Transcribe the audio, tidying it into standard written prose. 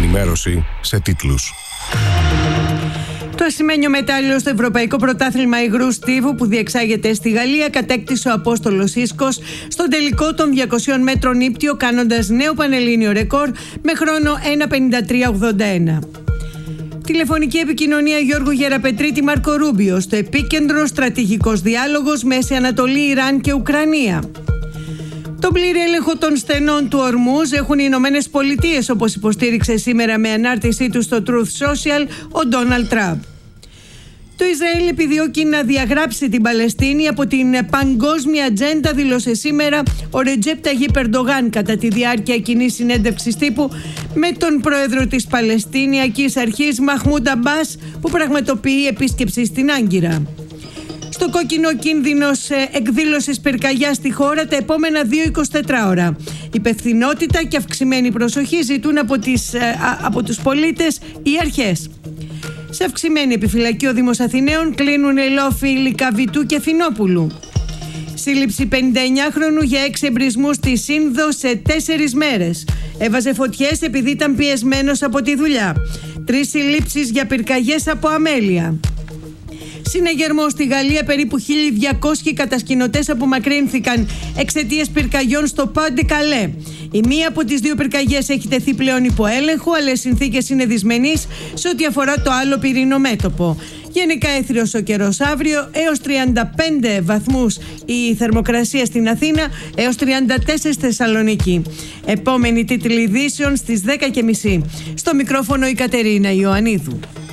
ενημέρωση σε τίτλους. Το ασημένιο μετάλλιο στο Ευρωπαϊκό Πρωτάθλημα Υγρού Στίβου που διεξάγεται στη Γαλλία κατέκτησε ο Απόστολος Ίσκος στον τελικό των 200 μέτρων ύπτιο, κάνοντας νέο πανελλήνιο ρεκόρ με χρόνο 1:53.81. Τηλεφωνική επικοινωνία Γιώργου Γεραπετρίτη Μάρκο Ρούμπιο. Στο επίκεντρο στρατηγικός διάλογος Μέση Ανατολή, Ιράν και Ουκρανία. Τον πλήρη έλεγχο των στενών του Ορμούζ έχουν οι Ηνωμένες Πολιτείες, όπως υποστήριξε σήμερα με ανάρτησή του στο Truth Social ο Ντόναλντ Τραμπ. Το Ισραήλ επιδιώκει να διαγράψει την Παλαιστίνη από την παγκόσμια ατζέντα, δήλωσε σήμερα ο Ρετζέπ Ταγίπ Ερντογάν κατά τη διάρκεια κοινής συνέντευξης τύπου με τον πρόεδρο της Παλαιστινιακής Αρχής Μαχμούντ Αμπάς, που πραγματοποιεί επίσκεψη στην Άγκυρα. Στο κόκκινο κίνδυνος εκδήλωσης πυρκαγιάς στη χώρα τα επόμενα 2-24 ώρα. Υπευθυνότητα και αυξημένη προσοχή ζητούν από τους πολίτες οι αρχές. Σε αυξημένη επιφυλακή ο Δήμος Αθηναίων κλείνουν ελόφοι Λυκαβητού και Φινόπουλου. Σύλληψη 59χρονου για 6 εμπρισμούς στη Σύνδο σε 4 μέρες. Έβαζε φωτιές επειδή ήταν πιεσμένος από τη δουλειά. 3 συλλήψεις για πυρκαγιές από αμέλεια. Συνεγερμό στη Γαλλία, περίπου 1.200 κατασκηνωτές απομακρύνθηκαν εξαιτίας πυρκαγιών στο Πάντε Καλέ. Η μία από τις 2 πυρκαγιές έχει τεθεί πλέον υπό έλεγχο, αλλά οι συνθήκες είναι δυσμενείς σε ό,τι αφορά το άλλο πυρηνομέτωπο. Γενικά έθριος ο καιρός αύριο, έως 35 βαθμούς η θερμοκρασία στην Αθήνα, έως 34 στη Θεσσαλονίκη. Επόμενη τίτλη ειδήσεων στις 10:30. Στο μικρόφωνο η Κατερίνα Ιωαννίδου.